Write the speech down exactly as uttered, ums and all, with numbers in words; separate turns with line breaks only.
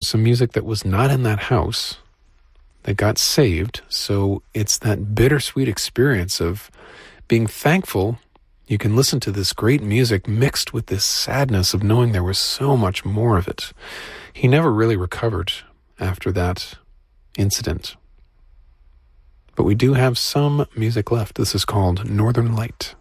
some music that was not in that house that got saved. So it's that bittersweet experience of being thankful you can listen to this great music mixed with this sadness of knowing there was so much more of it. He never really recovered after that incident. But we do have some music left. This is called Northern Light.